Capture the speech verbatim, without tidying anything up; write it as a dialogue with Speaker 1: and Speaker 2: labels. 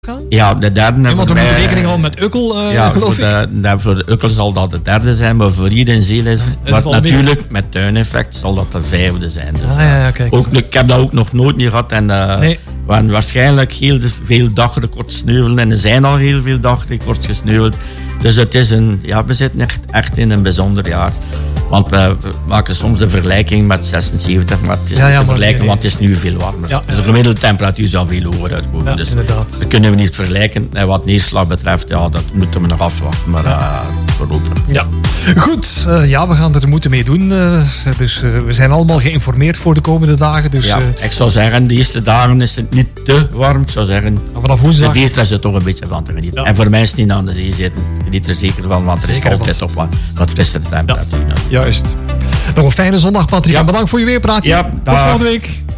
Speaker 1: gaan?
Speaker 2: Ja, de derde...
Speaker 1: Ja, want we moeten rekening houden met Ukkel, uh,
Speaker 2: ja,
Speaker 1: geloof
Speaker 2: voor
Speaker 1: ik.
Speaker 2: de, de, voor de Ukkel zal dat de derde zijn, maar voor iedereen ziel is...
Speaker 1: is
Speaker 2: wat
Speaker 1: het
Speaker 2: natuurlijk, meer? Met tuineffect zal dat de vijfde zijn. Dus,
Speaker 1: ah, ja, ja, kijk.
Speaker 2: Ook, ik heb dat ook nog nooit niet gehad. En, uh,
Speaker 1: nee.
Speaker 2: we hebben waarschijnlijk heel veel dagrecords sneuvelen. En er zijn al heel veel dagrecords gesneuveld. Dus het is een, ja, we zitten echt, echt in een bijzonder jaar. Want we maken soms de vergelijking met zesenzeventig, maar het is
Speaker 1: ja,
Speaker 2: niet
Speaker 1: ja,
Speaker 2: te vergelijken,
Speaker 1: nee, nee.
Speaker 2: want het is nu veel warmer.
Speaker 1: Ja,
Speaker 2: dus de gemiddelde temperatuur zal veel hoger uitkomen.
Speaker 1: Ja,
Speaker 2: dus
Speaker 1: inderdaad.
Speaker 2: dat kunnen we niet vergelijken. En wat neerslag betreft, ja, dat moeten we nog afwachten. Maar ja. uh, voorlopig.
Speaker 1: Ja. Goed, uh, ja, we gaan er moeten mee doen. Uh, dus uh, we zijn allemaal geïnformeerd voor de komende dagen. Dus,
Speaker 2: ja,
Speaker 1: uh,
Speaker 2: ik zou zeggen, de eerste dagen is het niet te warm. Ik zou zeggen,
Speaker 1: vanaf woensdag...
Speaker 2: de eerste is er toch een beetje van te genieten. Ja. En voor mensen die aan de zee zitten, geniet er zeker van, want er is zeker altijd toch wat, wat frissere temperatuur.
Speaker 1: Ja. Juist. Nog een fijne zondag, Patrick. Ja. En bedankt voor je weerpraat.
Speaker 2: Ja,
Speaker 1: tot volgende week.